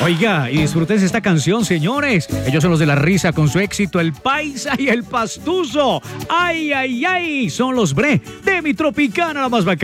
Oiga, y disfruten esta canción, señores. Ellos son los de la risa con su éxito El Paisa y El Pastuso. ¡Ay, ay, ay! Son los Bre de Mi Tropicana, la más bacana.